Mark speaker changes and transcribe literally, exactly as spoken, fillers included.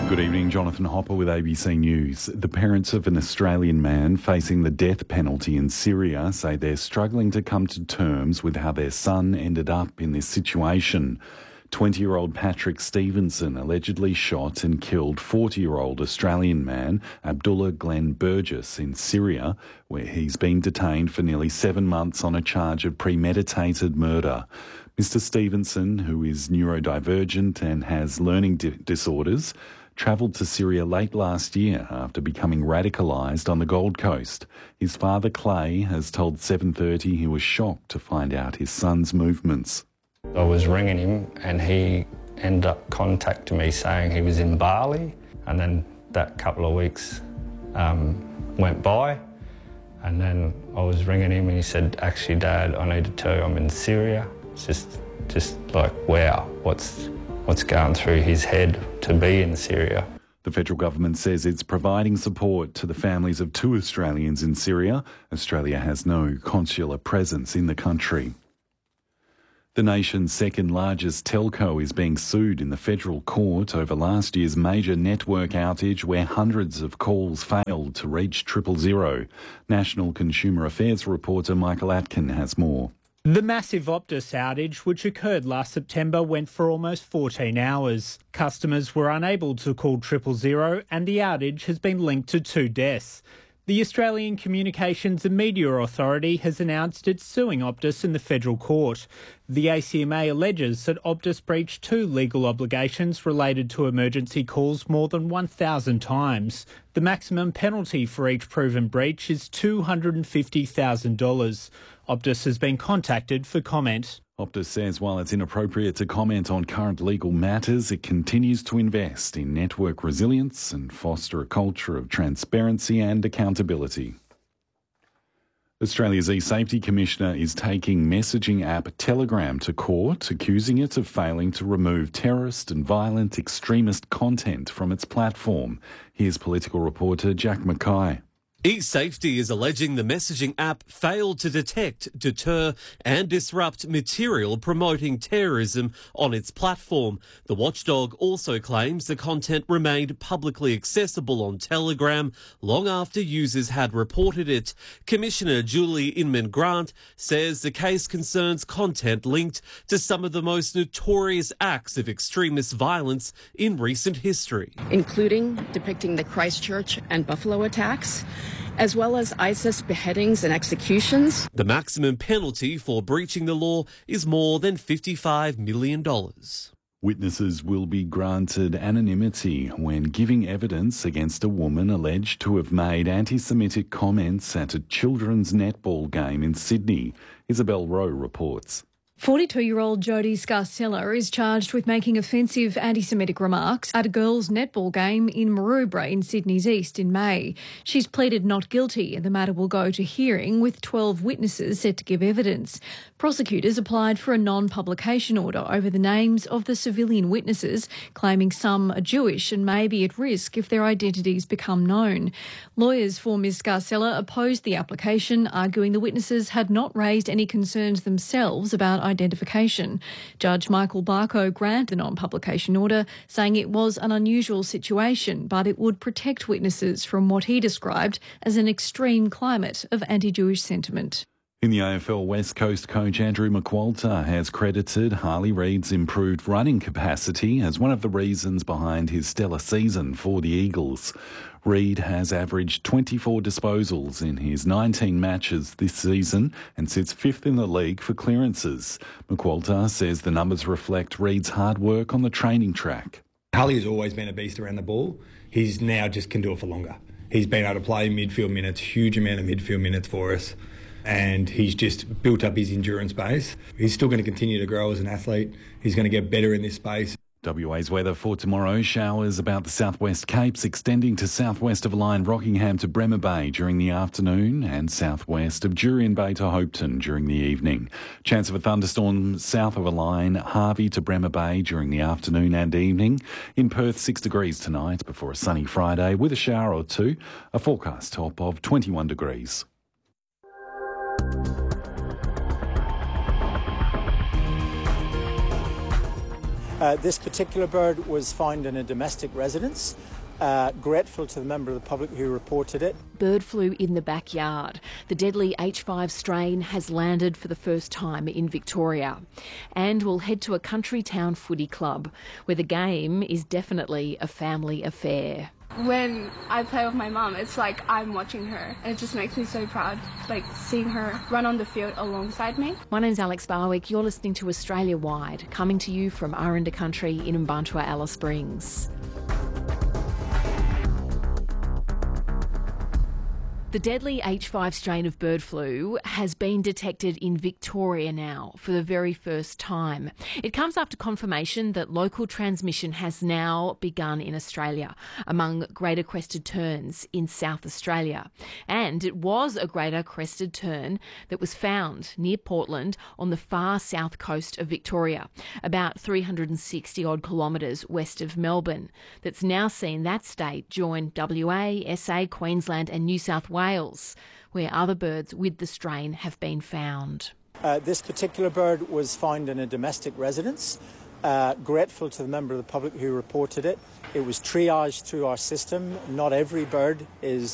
Speaker 1: Good evening, Jonathan Hopper with A B C News. The parents of an Australian man facing the death penalty in Syria say they're struggling to come to terms with how their son ended up in this situation. twenty-year-old Patrick Stevenson allegedly shot and killed forty-year-old Australian man Abdullah Glenn Burgess in Syria, where he's been detained for nearly seven months on a charge of premeditated murder. Mister Stevenson, who is neurodivergent and has learning di- disorders, travelled to Syria late last year after becoming radicalised on the Gold Coast. His father, Clay, has told seven thirty he was shocked to find out his son's movements.
Speaker 2: I was ringing him and he ended up contacting me saying he was in Bali, and then that couple of weeks um, went by, and then I was ringing him and he said, actually, Dad, I need to tell you I'm in Syria. It's just, just like, wow, what's... what's going through his head to be in Syria.
Speaker 1: The federal government says it's providing support to the families of two Australians in Syria. Australia has no consular presence in the country. The nation's second largest telco is being sued in the federal court over last year's major network outage where hundreds of calls failed to reach triple zero. National Consumer Affairs reporter Michael Atkin has more.
Speaker 3: The massive Optus outage, which occurred last September, went for almost fourteen hours. Customers were unable to call triple zero and the outage has been linked to two deaths. The Australian Communications and Media Authority has announced it's suing Optus in the federal court. The A C M A alleges that Optus breached two legal obligations related to emergency calls more than one thousand times. The maximum penalty for each proven breach is two hundred fifty thousand dollars. Optus has been contacted for comment.
Speaker 1: Optus says while it's inappropriate to comment on current legal matters, it continues to invest in network resilience and foster a culture of transparency and accountability. Australia's eSafety Commissioner is taking messaging app Telegram to court, accusing it of failing to remove terrorist and violent extremist content from its platform. Here's political reporter Jack Mackay.
Speaker 4: eSafety is alleging the messaging app failed to detect, deter and disrupt material promoting terrorism on its platform. The watchdog also claims the content remained publicly accessible on Telegram long after users had reported it. Commissioner Julie Inman-Grant says the case concerns content linked to some of the most notorious acts of extremist violence in recent history,
Speaker 5: including depicting the Christchurch and Buffalo attacks, as well as ISIS beheadings and executions.
Speaker 4: The maximum penalty for breaching the law is more than fifty-five million dollars.
Speaker 1: Witnesses will be granted anonymity when giving evidence against a woman alleged to have made anti-Semitic comments at a children's netball game in Sydney. Isabel Rowe reports.
Speaker 6: forty-two-year-old Jodie Scarcella is charged with making offensive anti-Semitic remarks at a girls' netball game in Maroubra in Sydney's east in May. She's pleaded not guilty and the matter will go to hearing with twelve witnesses set to give evidence. Prosecutors applied for a non-publication order over the names of the civilian witnesses, claiming some are Jewish and may be at risk if their identities become known. Lawyers for Miz Scarcella opposed the application, arguing the witnesses had not raised any concerns themselves about identification. Judge Michael Barco granted the non-publication order, saying it was an unusual situation, but it would protect witnesses from what he described as an extreme climate of anti-Jewish sentiment.
Speaker 1: In the A F L, West Coast coach Andrew McQualter has credited Harley Reid's improved running capacity as one of the reasons behind his stellar season for the Eagles. Reid has averaged twenty-four disposals in his nineteen matches this season and sits fifth in the league for clearances. McQualter says the numbers reflect Reid's hard work on the training track.
Speaker 7: Harley has always been a beast around the ball. He's now just can do it for longer. He's been able to play midfield minutes, huge amount of midfield minutes for us. And he's just built up his endurance base. He's still going to continue to grow as an athlete. He's going to get better in this space.
Speaker 1: W A's weather for tomorrow: showers about the southwest Capes extending to southwest of Line Rockingham to Bremer Bay during the afternoon and southwest of Jurien Bay to Hopeton during the evening. Chance of a thunderstorm south of a line, Harvey to Bremer Bay during the afternoon and evening. In Perth, six degrees tonight before a sunny Friday with a shower or two. A forecast top of twenty-one degrees.
Speaker 8: Uh, this particular bird was found in a domestic residence. Uh, grateful to the member of the public who reported it.
Speaker 9: Bird flu in the backyard. The deadly H five strain has landed for the first time in Victoria. And we'll head to a country town footy club where the game is definitely a family affair.
Speaker 10: When I play with my mum, it's like I'm watching her, and it just makes me so proud, like seeing her run on the field alongside me.
Speaker 9: My name's Alex Barwick. You're listening to Australia Wide, coming to you from Aranda Country in Mbantua, Alice Springs. The deadly H five strain of bird flu has been detected in Victoria now for the very first time. It comes after confirmation that local transmission has now begun in Australia among greater crested terns in South Australia. And it was a greater crested tern that was found near Portland on the far south coast of Victoria, about three hundred sixty odd kilometres west of Melbourne, that's now seen that state join W A, S A, Queensland and New South Wales. Wales, where other birds with the strain have been found.
Speaker 8: Uh, this particular bird was found in a domestic residence. Uh, grateful to the member of the public who reported it. It was triaged through our system. Not every bird is